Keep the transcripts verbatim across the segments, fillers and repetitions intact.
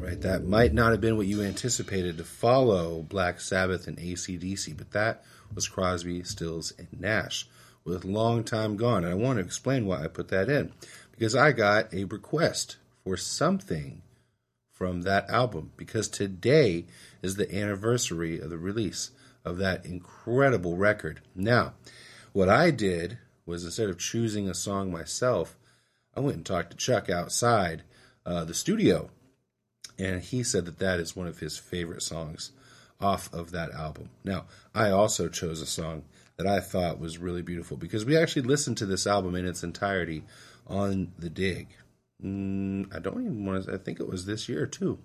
right? That might not have been what you anticipated to follow Black Sabbath and A C D C, but that was Crosby, Stills, and Nash with Long Time Gone. And I want to explain why I put that in, because I got a request for something from that album, because today is the anniversary of the release of that incredible record. Now, what I did was, instead of choosing a song myself, I went and talked to Chuck outside uh, the studio, and he said that that is one of his favorite songs off of that album. Now, I also chose a song that I thought was really beautiful, because we actually listened to this album in its entirety on The Dig. Mm, I don't even want to, I think it was this year too.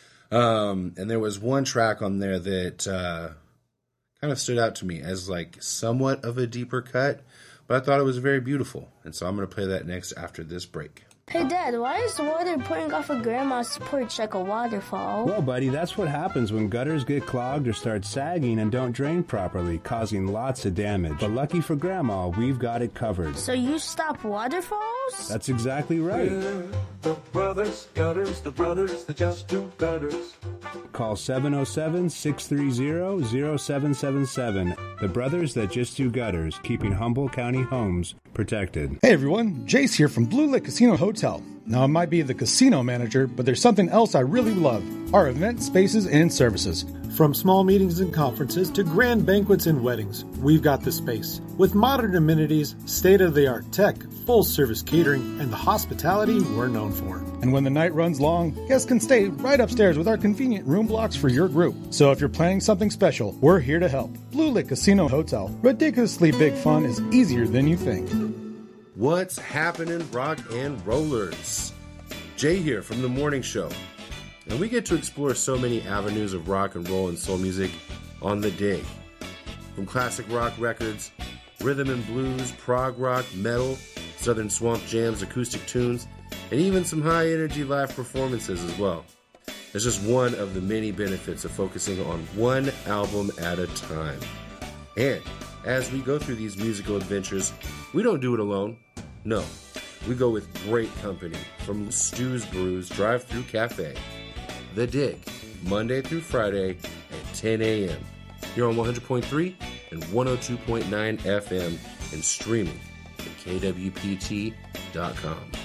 Um, and there was one track on there that uh, kind of stood out to me as like somewhat of a deeper cut, but I thought it was very beautiful. And so I'm going to play that next after this break. Hey, Dad, why is the water pouring off of Grandma's porch like a waterfall? Well, buddy, that's what happens when gutters get clogged or start sagging and don't drain properly, causing lots of damage. But lucky for Grandma, we've got it covered. So you stop waterfalls? That's exactly right. We're the brothers, gutters, the brothers that just do gutters. Call seven oh seven, six three zero, zero seven seven seven. The brothers that just do gutters, keeping Humboldt County homes protected. Hey everyone, Jace here from Blue Lick Casino Hotel. Now I might be the casino manager, but there's something else I really love. Our event spaces and services. From small meetings and conferences to grand banquets and weddings, we've got the space. With modern amenities, state-of-the-art tech, full-service catering, and the hospitality we're known for. And when the night runs long, guests can stay right upstairs with our convenient room blocks for your group. So if you're planning something special, we're here to help. Blue Lick Casino Hotel. Ridiculously big fun is easier than you think. What's happening, rock and rollers? Jay here from The Morning Show. And we get to explore so many avenues of rock and roll and soul music on The Dig. From classic rock records, rhythm and blues, prog rock, metal, southern swamp jams, acoustic tunes, and even some high-energy live performances as well. It's just one of the many benefits of focusing on one album at a time. And as we go through these musical adventures, we don't do it alone. No, we go with great company from Stu's Brews Drive-Thru Cafe. The Dig, Monday through Friday at ten a.m. Here on one hundred point three and one oh two point nine F M and streaming at K W P T dot com.